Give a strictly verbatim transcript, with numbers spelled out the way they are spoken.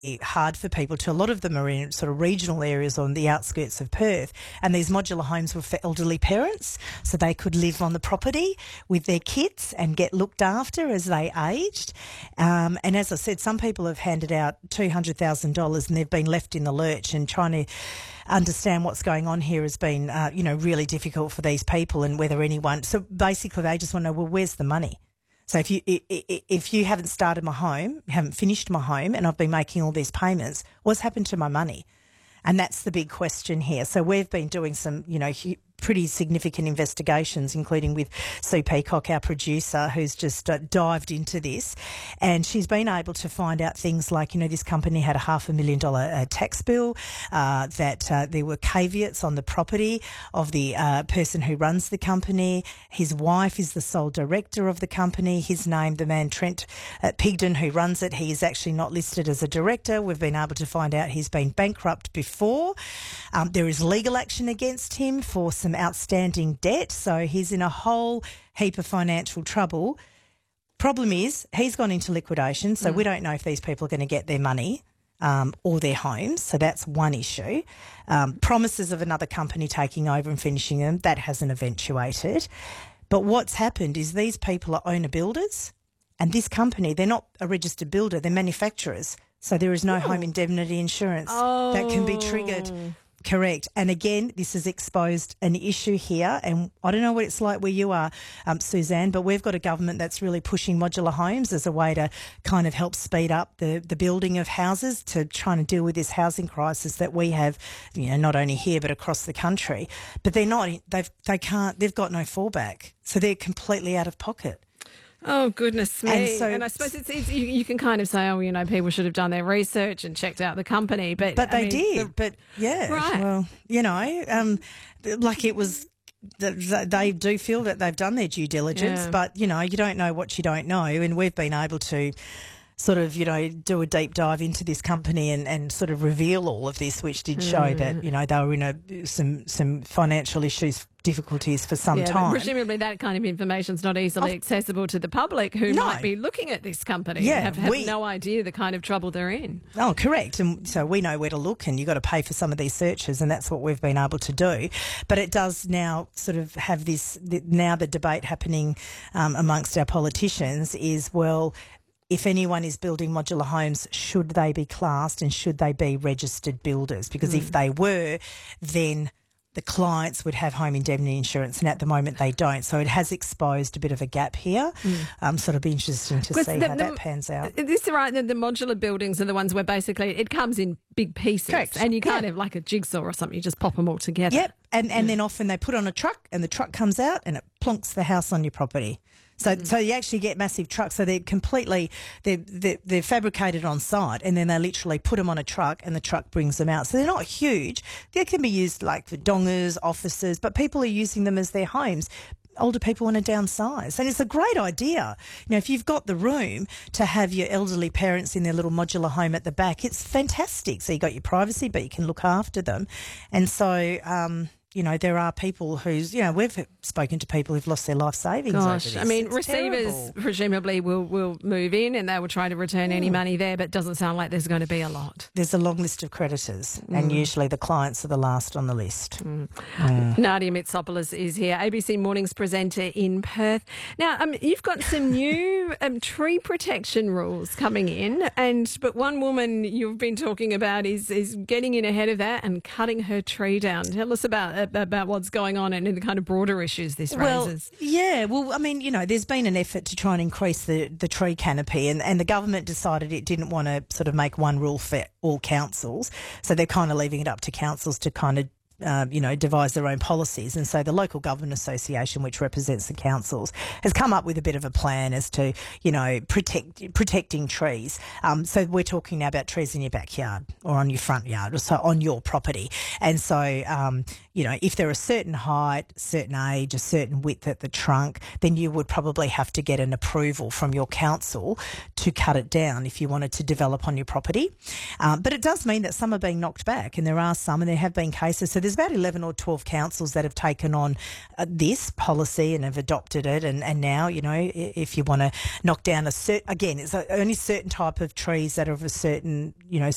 hard for people to. A lot of them are in sort of regional areas on the outskirts of Perth, and these modular homes were for elderly parents, so they could live on the property with their kids and get looked after as they aged. Um, and as I said, some people have handed out two hundred thousand dollars and they've been left in the lurch, and trying to understand what's going on here has been, uh, you know, really difficult for these people, and whether anyone. So basically, they just want to know, well, where's the money? So if you if you haven't started my home, haven't finished my home, and I've been making all these payments, what's happened to my money? And that's the big question here. So we've been doing some, you know, pretty significant investigations, including with Sue Peacock, our producer, who's just uh, dived into this. And she's been able to find out things like, you know, this company had a half a million dollar uh, tax bill, uh, that uh, there were caveats on the property of the uh, person who runs the company. His wife is the sole director of the company. His name, the man Trent uh, Pigden, who runs it, he is actually not listed as a director. We've been able to find out he's been bankrupt before. Um, there is legal action against him for some outstanding debt, so he's in a whole heap of financial trouble. Problem is, he's gone into liquidation, so mm. we don't know if these people are going to get their money um, or their homes, so that's one issue. Um, promises of another company taking over and finishing them, that hasn't eventuated. But what's happened is these people are owner builders, and this company, they're not a registered builder, they're manufacturers, so there is no oh. home indemnity insurance oh. that can be triggered. Correct. And again, this has exposed an issue here, and I don't know what it's like where you are, um, Suzanne, but we've got a government that's really pushing modular homes as a way to kind of help speed up the, the building of houses, to try and deal with this housing crisis that we have, you know, not only here but across the country. But they're not, they've, they can't, they've got no fallback, so they're completely out of pocket. Oh, goodness me. And, so, and I suppose it's, it's you, you can kind of say, oh, you know, people should have done their research and checked out the company. But but I they mean, did. the, but, yeah. Right. Well, you know, um, like it was, they do feel that they've done their due diligence, yeah. but, you know, you don't know what you don't know. And we've been able to sort of, you know, do a deep dive into this company and, and sort of reveal all of this, which did show mm. that, you know, they were in a, some, some financial issues, difficulties for some yeah, time. Presumably that kind of information is not easily I've, accessible to the public who no. might be looking at this company yeah, and have, have we, no idea the kind of trouble they're in. Oh, correct. And so we know where to look, and you've got to pay for some of these searches, and that's what we've been able to do. But it does now sort of have this, now the debate happening um, amongst our politicians is, well, if anyone is building modular homes, should they be classed and should they be registered builders? Because mm. if they were, then the clients would have home indemnity insurance, and at the moment they don't. So it has exposed a bit of a gap here. Mm. Um, so it'll be interesting to see the, how the, that pans out. Is it right that the modular buildings are the ones where basically it comes in big pieces, correct, and you kind yeah. of like a jigsaw or something, you just pop them all together? Yep, and, and mm. then often they put on a truck, and the truck comes out and it plonks the house on your property. So, mm. so you actually get massive trucks. So they're completely, they're, they're, they're fabricated on site, and then they literally put them on a truck and the truck brings them out. So they're not huge. They can be used like for dongers, offices, but people are using them as their homes. Older people want to downsize, and it's a great idea. You know, if you've got the room to have your elderly parents in their little modular home at the back, it's fantastic. So you got your privacy, but you can look after them. And so, um, you know, there are people who's, you know, we've spoken to people who've lost their life savings over Gosh, this. I mean, it's receivers terrible. presumably will, will move in and they will try to return mm. any money there, but it doesn't sound like there's going to be a lot. There's a long list of creditors, mm. and usually the clients are the last on the list. Mm. Mm. Nadia Mitsopoulos is here, A B C Mornings presenter in Perth. Now, um, you've got some new um, tree protection rules coming in, and but one woman you've been talking about is is getting in ahead of that and cutting her tree down. Tell us about about what's going on and the kind of broader issues this well, raises. Yeah, well, I mean, you know, there's been an effort to try and increase the, the tree canopy, and, and the government decided it didn't want to sort of make one rule for all councils, so they're kind of leaving it up to councils to kind of Um, you know, devise their own policies. And so the Local Government Association, which represents the councils, has come up with a bit of a plan as to, you know, protect protecting trees. Um, so we're talking now about trees in your backyard or on your front yard, or so on your property. And so, um, you know, if they're a certain height, certain age, a certain width at the trunk, then you would probably have to get an approval from your council to cut it down if you wanted to develop on your property. Um, but it does mean that some are being knocked back, and there are some, and there have been cases. So there's about eleven or twelve councils that have taken on uh, this policy and have adopted it. And, and now, you know, if you want to knock down a certain, again, it's only certain type of trees that are of a certain, you know,